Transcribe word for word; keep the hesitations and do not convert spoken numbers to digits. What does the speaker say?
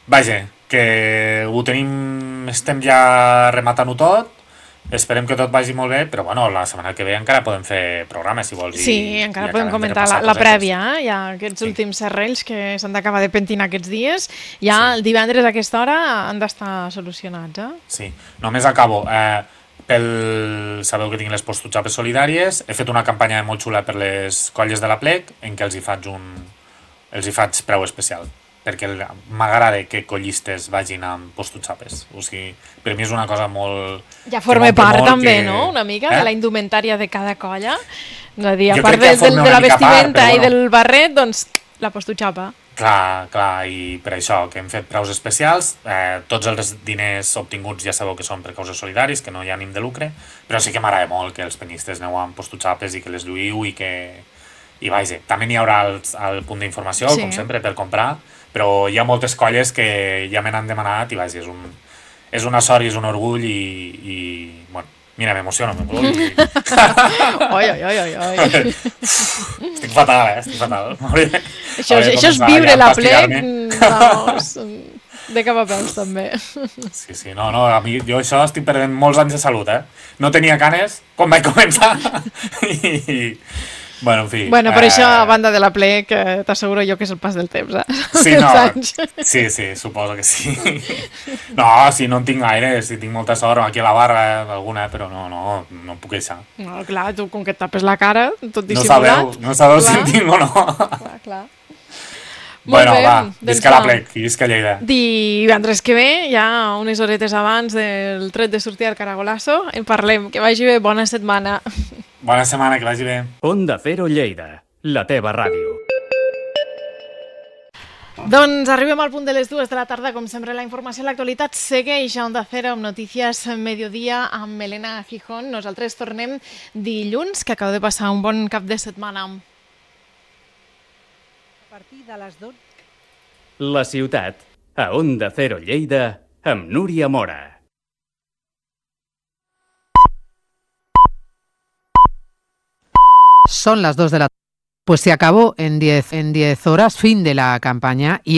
Vaja, que ho tenim, estem ja rematant-ho tot, esperem que tot vagi molt bé, però bueno, la setmana que ve encara podem fer programes, si vols. Sí, i, encara i podem acabem de comentar la, repassar la cosetes. prèvia, eh? Hi ha aquests Sí. últims serrells que s'han d'acabar de pentinar aquests dies. Ja Sí. el divendres a aquesta hora han d'estar solucionats, eh? Sí, només acabo. Eh, pel... Sabeu que tinc les postutxapes solidàries. He fet una campanya molt xula per les colles de la plec en què els hi faig un... els hi faig preu especial, perquè el- m'agrada que collistes vagin amb postutxapes. O sigui, per mi és una cosa molt... Ja que forma m'omple part molt, també, que- no?, una mica, Eh? de la indumentària de cada colla. És a dir, a Jo part crec que de, de, forma de una la mica part, vestimenta però i bueno. del barret, doncs la postutxapa. Clar, clar, i per això que hem fet preus especials, eh, tots els diners obtinguts ja sabeu que són per causes solidaris, que no hi ha ànim de lucre, però sí que m'agrada molt que els penyistes aneu amb postutxapes i que les lluïu i que... I vaja, també n'hi haurà el, el punt d'informació, Sí. com sempre, per comprar, però hi ha moltes colles que ja me n'han demanat i vaja, és, un, és una sort i és un orgull i, i bueno, mira, m'emociono, m'emociono. Oi, oi, oi, oi, oi. Estic fatal, eh? Estic fatal. Hauria- Això, hauria de això és començar viure ja a la plec, castigar-me. mm, vamos, mm, de cap a peus també. Sí, sí, no, no, a mi, jo això estic perdent molts anys de salut, eh? No tenia canes quan vaig començar i... Bueno, en fi... Bueno, per eh, això, a banda de la plec, eh, t'asseguro jo que és el pas del temps, eh? Sí, Els no, anys. sí, sí, suposo que sí. No, sí, no en tinc gaire, si tinc molta sort, aquí a la barra, eh, alguna, però no, no, no em puc queixar. No, clar, tu com que et tapes la cara, tot No dissimulat. sabeu, no sabeu si Clar. en tinc o no. Clar, clar. Bueno, Molt bé, va, doncs visca la va. plec i visca Lleida. Divendres que ve, ja unes horetes abans del tret de sortir al Caragolasso, en parlem. Que vagi bé, bona setmana. Bona setmana, que vagi bé. Onda Cero Lleida, la teva ràdio. Doncs arribem al punt de les dues de la tarda. Com sempre, la informació i l'actualitat segueix a Onda Cero amb Notícies Mediodía amb Helena Gijón. Nosaltres tornem dilluns, que acaba de passar un bon cap de setmana. A partir de les dotze... La ciutat, a Onda Cero Lleida, amb Núria Mora. Son las dos de la tarde. Pues se acabó en diez, en diez horas, fin de la campaña. Y